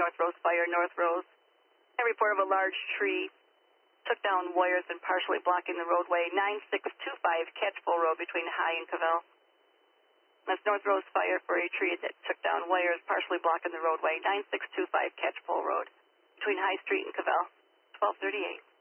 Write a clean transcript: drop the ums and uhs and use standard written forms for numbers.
North Rose Fire, North Rose. A report of a large tree took down wires and partially blocking the roadway. 9625 Catchpole Road between High and Cavell. That's North Rose Fire for a tree that took down wires partially blocking the roadway. 9625 Catchpole Road between High Street and Cavell. 1238.